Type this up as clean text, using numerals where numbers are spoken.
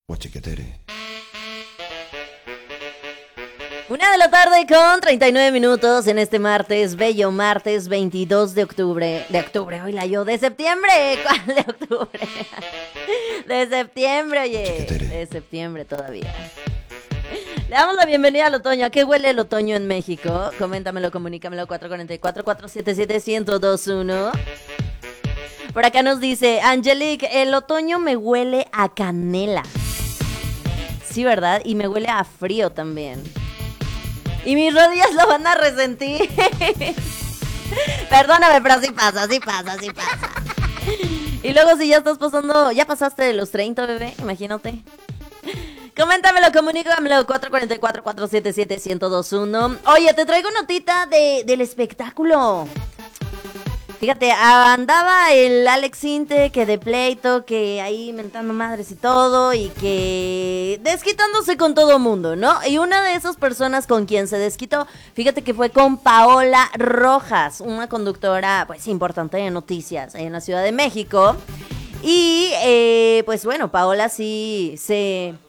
Guachiquetere. 1 de la tarde con 39 minutos en este martes, bello martes 22 de octubre. Oíla yo, de septiembre. ¿Cuál de octubre? De septiembre, oye. Chiquitere. De septiembre todavía. Le damos la bienvenida al otoño. ¿A qué huele el otoño en México? Coméntamelo, comunícamelo, 444-477-1021. Por acá nos dice, Angelique, el otoño me huele a canela. Sí, ¿verdad? Y me huele a frío también. Y mis rodillas lo van a resentir. Perdóname, pero sí pasa. Y luego si ya estás pasando, ya pasaste de los 30, bebé, imagínate. Coméntamelo, comunícamelo, 444-477-1021. Oye, te traigo notita del espectáculo. Fíjate, andaba el Alex Inte que de pleito, que ahí mentando madres y todo, y que desquitándose con todo mundo, ¿no? Y una de esas personas con quien se desquitó, fíjate que fue con Paola Rojas, una conductora pues importante de noticias en la Ciudad de México. Y pues bueno, Paola sí se